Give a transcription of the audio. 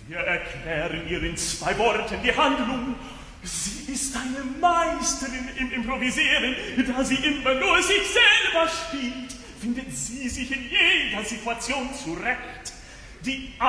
Wir erklären ihr in 2 Worten die Handlung. Sie ist eine Meisterin im Improvisieren, da sie immer nur sich selber spielt, findet sie sich in jeder Situation zurecht. Die